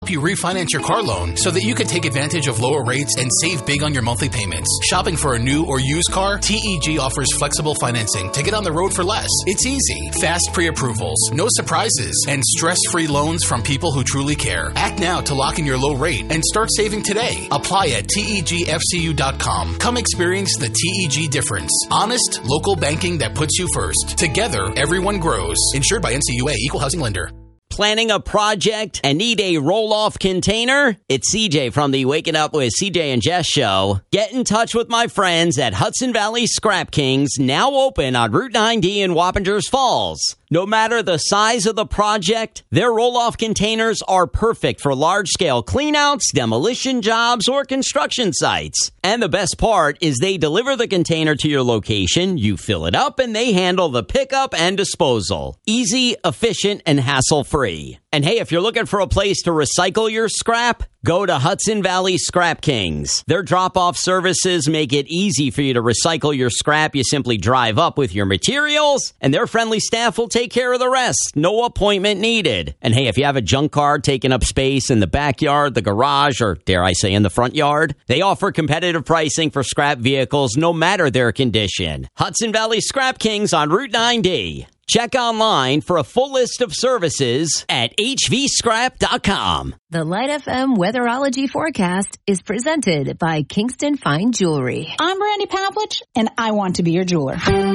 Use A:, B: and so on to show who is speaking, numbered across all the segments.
A: help you refinance your car loan so that you can take advantage of lower rates and save big on your monthly payments. Shopping for a new or used car? TEG offers flexible financing to get on the road for less. It's easy, fast pre-approvals, no surprises, and stress-free loans from people who truly care. Act now to lock in your low rate and start saving today. Apply at TEGFCU.com. Come experience the TEG difference. Honest, local banking that puts you first. Together, everyone grows. Insured by NCUA, Equal Housing Lender.
B: Planning a project and need a roll-off container? It's CJ from the Waking Up with CJ and Jess show. Get in touch with my friends at Hudson Valley Scrap Kings, now open on Route 9D in Wappingers Falls. No matter the size of the project, their roll-off containers are perfect for large-scale cleanouts, demolition jobs, or construction sites. And the best part is they deliver the container to your location, you fill it up, and they handle the pickup and disposal. Easy, efficient, and hassle-free. And hey, if you're looking for a place to recycle your scrap, go to Hudson Valley Scrap Kings. Their drop-off services make it easy for you to recycle your scrap. You simply drive up with your materials, and their friendly staff will take care of the rest. No appointment needed. And hey, if you have a junk car taking up space in the backyard, the garage, or dare I say in the front yard, they offer competitive pricing for scrap vehicles no matter their condition. Hudson Valley Scrap Kings on Route 9D. Check online for a full list of services at hvscrap.com.
C: The Light FM Weatherology Forecast is presented by Kingston Fine Jewelry.
D: I'm Brandy Pavlich, and I want to be your jeweler.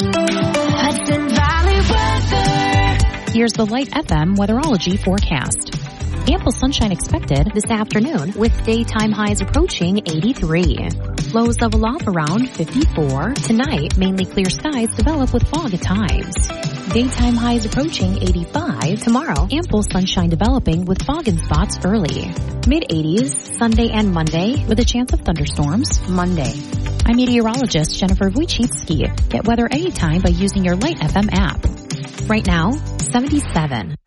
C: Hudson Valley Weather.
E: Here's the Light FM Weatherology Forecast. Ample sunshine expected this afternoon with daytime highs approaching 83. Lows level off around 54. Tonight, mainly clear skies develop with fog at times. Daytime highs approaching 85. Tomorrow, ample sunshine developing with fog in spots early. Mid-80s, Sunday and Monday with a chance of thunderstorms Monday. I'm meteorologist Jennifer Wojcicki. Get weather anytime by using your Light FM app. Right now, 77.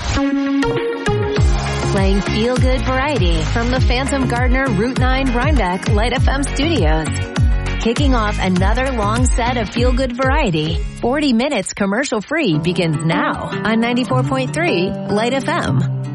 C: Playing feel-good variety from the Phantom Gardener Route 9 Rhinebeck Light FM studios. Kicking off another long set of feel-good variety. 40 minutes commercial-free begins now on 94.3 Light FM.